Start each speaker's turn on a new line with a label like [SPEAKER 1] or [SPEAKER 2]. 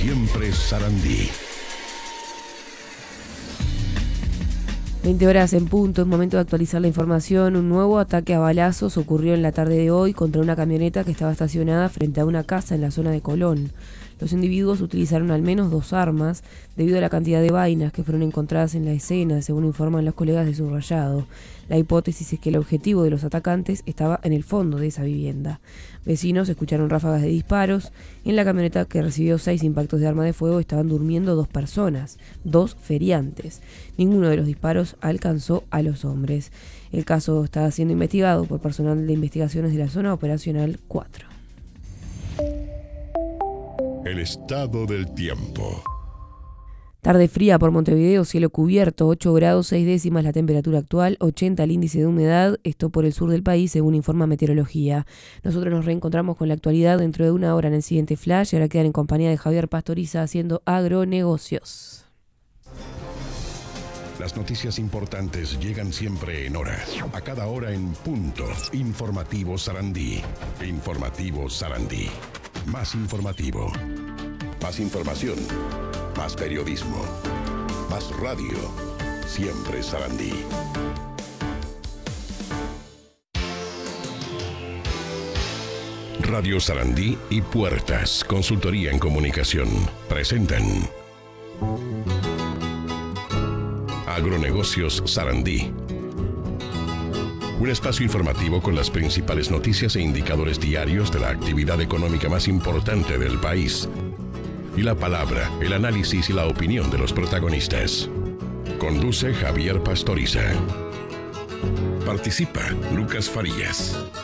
[SPEAKER 1] Siempre Sarandí.
[SPEAKER 2] 20 horas en punto, es momento de actualizar la información. Un nuevo ataque a balazos ocurrió en la tarde de hoy contra una camioneta que estaba estacionada frente a una casa en la zona de Colón. Los individuos utilizaron al menos 2 armas debido a la cantidad de vainas que fueron encontradas en la escena, según informan los colegas de Subrayado. La hipótesis es que el objetivo de los atacantes estaba en el fondo de esa vivienda. Vecinos escucharon ráfagas de disparos. En la camioneta, que recibió 6 impactos de arma de fuego, estaban durmiendo 2 personas, 2 feriantes. Ninguno de los disparos alcanzó a los hombres. El caso está siendo investigado por personal de investigaciones de la zona operacional 4.
[SPEAKER 1] El estado del tiempo.
[SPEAKER 2] Tarde fría por Montevideo, cielo cubierto, 8 grados 6 décimas la temperatura actual, 80 el índice de humedad, esto por el sur del país según informa Meteorología. Nosotros nos reencontramos con la actualidad dentro de una hora en el siguiente flash y ahora quedan en compañía de Javier Pastoriza haciendo agronegocios.
[SPEAKER 1] Las noticias importantes llegan siempre en hora, a cada hora en punto. Informativo Sarandí. Informativo Sarandí. Más informativo. Más información. Más periodismo. Más radio. Siempre Sarandí. Radio Sarandí y Puertas, consultoría en comunicación, presentan Agronegocios Sarandí. Un espacio informativo con las principales noticias e indicadores diarios de la actividad económica más importante del país. Y la palabra, el análisis y la opinión de los protagonistas. Conduce Javier Pastoriza. Participa Lucas Farías.